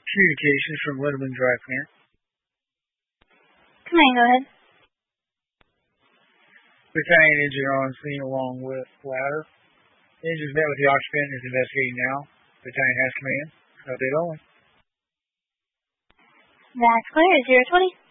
Communications from Lindemann Dry Cleaner. Come on, go ahead. Battalion engine on scene along with ladder. Engine's met with the occupant and is investigating now. Battalion has command. Update only. That's clear. 020.